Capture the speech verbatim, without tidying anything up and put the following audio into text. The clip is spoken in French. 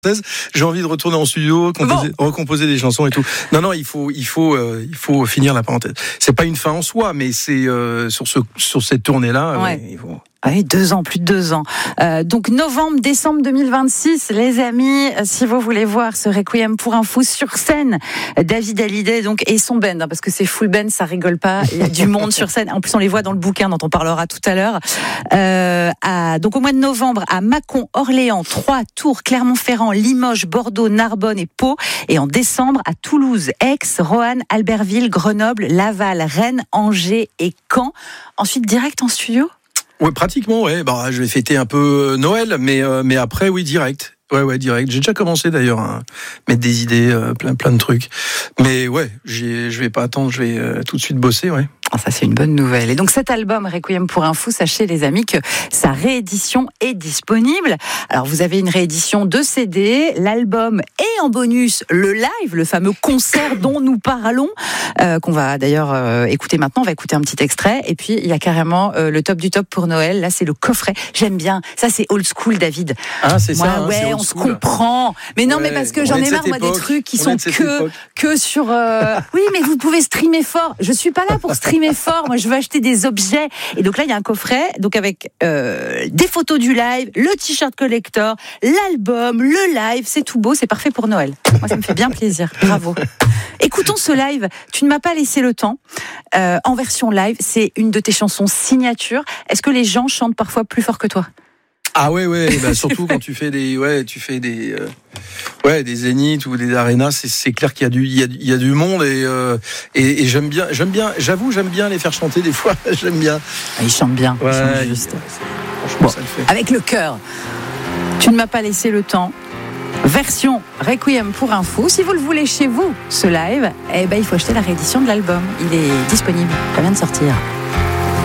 J'ai envie de retourner en studio, composer, bon. recomposer des chansons et tout. Non, non, il faut, il faut, euh, il faut finir la parenthèse. C'est pas une fin en soi, mais c'est euh, sur ce, sur cette tournée-là. Ouais. Ouais, il faut... Oui, deux ans, plus de deux ans. Euh, donc novembre, décembre deux mille vingt-six, les amis, si vous voulez voir ce Requiem pour un fou sur scène, David Hallyday donc et son band, hein, parce que c'est full band, ça rigole pas. Il y a du monde sur scène. En plus, on les voit dans le bouquin dont on parlera tout à l'heure. Euh, à, donc au mois de novembre, à Mâcon, Orléans, Troyes, Tours, Clermont-Ferrand, Limoges, Bordeaux, Narbonne et Pau. Et en décembre, à Toulouse, Aix, Roanne, Albertville, Grenoble, Laval, Rennes, Angers et Caen. Ensuite, direct en studio. Ouais, pratiquement, ouais. Bah, je vais fêter un peu Noël, mais euh, mais après, oui, direct. Ouais, ouais, direct. J'ai déjà commencé d'ailleurs à mettre des idées, euh, plein, plein de trucs. Mais ouais, j'ai, je vais pas attendre, je vais euh, tout de suite bosser, ouais. Ah, ça c'est une bonne nouvelle. Et donc cet album Requiem pour un fou, sachez les amis que sa réédition est disponible. Alors vous avez une réédition de C D, l'album et en bonus le live, le fameux concert dont nous parlons, euh, qu'on va d'ailleurs euh, écouter maintenant. On va écouter un petit extrait. Et puis il y a carrément euh, le top du top pour Noël. Là c'est le coffret. J'aime bien. Ça c'est old school, David. Ah c'est moi, ça. Hein, ouais, c'est on old se school. comprend. Mais non, ouais, mais parce que j'en ai marre moi époque. des trucs qui on sont que époque. que sur. Euh... Oui, mais vous pouvez streamer fort. Je suis pas là pour streamer fort. Moi, je veux acheter des objets. Et donc là, il y a un coffret, donc avec euh, des photos du live, le t-shirt collector, l'album, le live. C'est tout beau, c'est parfait pour Noël. Moi, ça me fait bien plaisir. Bravo. Écoutons ce live. Tu ne m'as pas laissé le temps. Euh, en version live, c'est une de tes chansons signature. Est-ce que les gens chantent parfois plus fort que toi ? Ah ouais ouais bah surtout quand tu fais des ouais tu fais des euh, ouais des zéniths ou des arénas, c'est c'est clair qu'il y a du il y a il y a du monde et euh, et, et j'aime bien j'aime bien j'avoue j'aime bien les faire chanter des fois. J'aime bien. Ah, ils chantent bien. Ouais, ils chantent juste. Franchement Bon, ça le fait. Avec le cœur. Tu ne m'as pas laissé le temps. Version Requiem pour un fou. Si vous le voulez chez vous, ce live, eh ben il faut acheter la réédition de l'album. Il est disponible. Ça vient de sortir.